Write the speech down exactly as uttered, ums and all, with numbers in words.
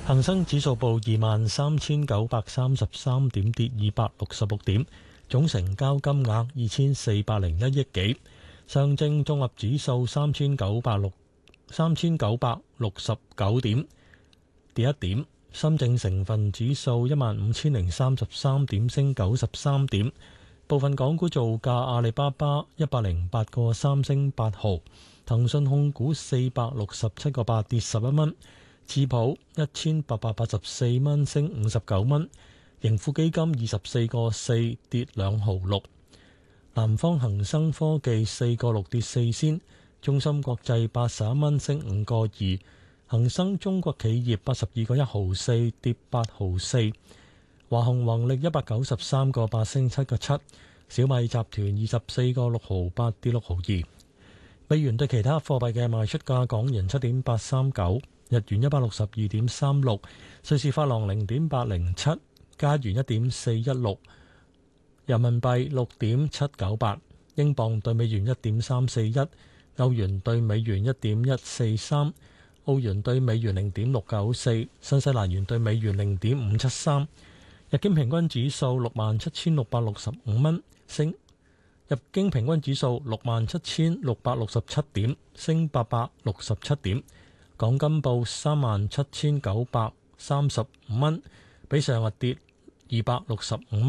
恒生指數報二萬三千九百三十三點，跌二百六十六點，總成交金額二千四百零一億幾。上證綜合指數三千九百六三千九百六十九點，跌一點。深證成分指數一萬五千零三十三點，升九十三點。部分港股造價：阿里巴巴一百零八個三升八毫，騰訊控股四百六十七個八跌十一蚊。智普一千八百八十四蚊升五十九蚊，盈富基金二十四個四跌兩毫六，南方恒生科技四個六跌四仙，中芯國際八十一蚊升五個二，恒生中國企業八十二個一毫四跌八毫四，華虹宏力一百九十三個八升七個七，小米集團二十四個六毫八跌六毫二。美元對其他貨幣嘅賣出價：港元七點八三九。日元一百六十二點三六，瑞士法郎零點八零七，加元一點四一六，人民幣六點七九八，英鎊對美元一點三四一，歐元對美元一點一四三，澳元對美元零點六九四，新西蘭元對美元零點五七三。日經平均指數六萬七千六百六十五蚊，升。日經平均指數六萬七千六百六十七點，升八百六十七點。港金報三萬七千九百三十五蚊，比上日跌二百六十五蚊。